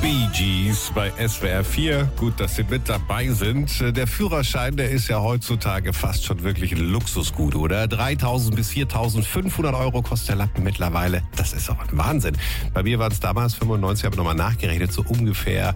Bee Gees bei SWR 4. Gut, dass Sie mit dabei sind. Der Führerschein, der ist ja heutzutage fast schon wirklich ein Luxusgut, oder? 3.000 bis 4.500 Euro kostet der Lappen mittlerweile. Das ist auch ein Wahnsinn. Bei mir waren es damals 95, habe ich nochmal nachgerechnet, so ungefähr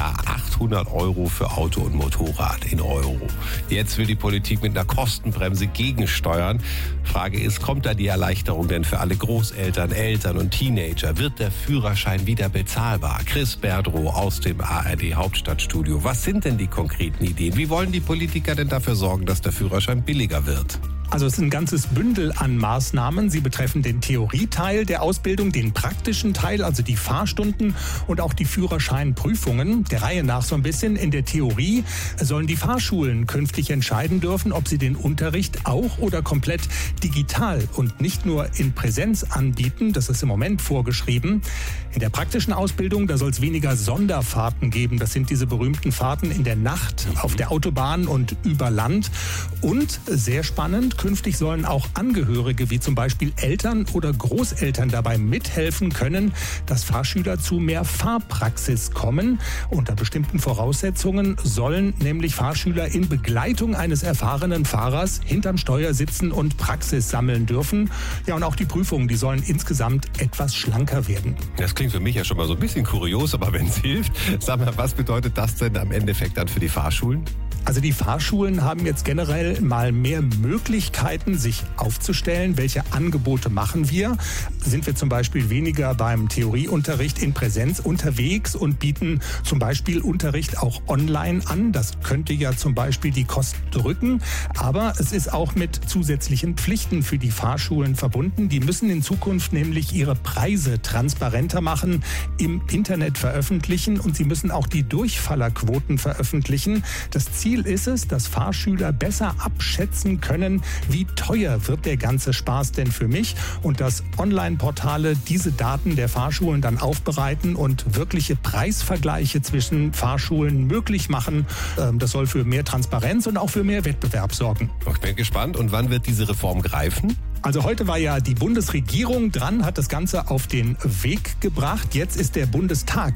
800 Euro für Auto und Motorrad in Euro. Jetzt will die Politik mit einer Kostenbremse gegensteuern. Frage ist, kommt da die Erleichterung denn für alle Großeltern, Eltern und Teenager? Wird der Führerschein wieder bezahlbar? Chris Berdrow aus dem ARD Hauptstadtstudio. Was sind denn die konkreten Ideen? Wie wollen die Politiker denn dafür sorgen, dass der Führerschein billiger wird? Also es ist ein ganzes Bündel an Maßnahmen. Sie betreffen den Theorieteil der Ausbildung, den praktischen Teil, also die Fahrstunden und auch die Führerscheinprüfungen. Der Reihe nach so ein bisschen. In der Theorie sollen die Fahrschulen künftig entscheiden dürfen, ob sie den Unterricht auch oder komplett digital und nicht nur in Präsenz anbieten. Das ist im Moment vorgeschrieben. In der praktischen Ausbildung, da soll es weniger Sonderfahrten geben. Das sind diese berühmten Fahrten in der Nacht auf der Autobahn und über Land. Und sehr spannend, künftig sollen auch Angehörige wie zum Beispiel Eltern oder Großeltern dabei mithelfen können, dass Fahrschüler zu mehr Fahrpraxis kommen. Unter bestimmten Voraussetzungen sollen nämlich Fahrschüler in Begleitung eines erfahrenen Fahrers hinterm Steuer sitzen und Praxis sammeln dürfen. Ja, und auch die Prüfungen, die sollen insgesamt etwas schlanker werden. Das klingt für mich ja schon mal so ein bisschen kurios, aber wenn es hilft, sag mal, was bedeutet das denn am Endeffekt dann für die Fahrschulen? Also die Fahrschulen haben jetzt generell mal mehr Möglichkeiten, sich aufzustellen. Welche Angebote machen wir? Sind wir zum Beispiel weniger beim Theorieunterricht in Präsenz unterwegs und bieten zum Beispiel Unterricht auch online an? Das könnte ja zum Beispiel die Kosten drücken. Aber es ist auch mit zusätzlichen Pflichten für die Fahrschulen verbunden. Die müssen in Zukunft nämlich ihre Preise transparenter machen, im Internet veröffentlichen und sie müssen auch die Durchfallerquoten veröffentlichen. Das Ziel ist es, dass Fahrschüler besser abschätzen können, wie teuer wird der ganze Spaß denn für mich und dass Online-Portale diese Daten der Fahrschulen dann aufbereiten und wirkliche Preisvergleiche zwischen Fahrschulen möglich machen. Das soll für mehr Transparenz und auch für mehr Wettbewerb sorgen. Ich bin gespannt. Und wann wird diese Reform greifen? Also heute war ja die Bundesregierung dran, hat das Ganze auf den Weg gebracht. Jetzt ist der Bundestag